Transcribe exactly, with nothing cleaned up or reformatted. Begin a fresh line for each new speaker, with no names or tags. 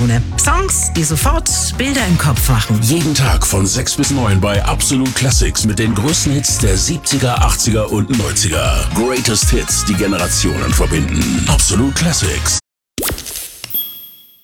Schatztruhe. Songs, die sofort Bilder im Kopf machen.
Jeden Tag von sechs bis neun bei Absolut Classics mit den größten Hits der siebziger, achtziger und neunziger. Greatest Hits, die Generationen verbinden. Absolut Classics.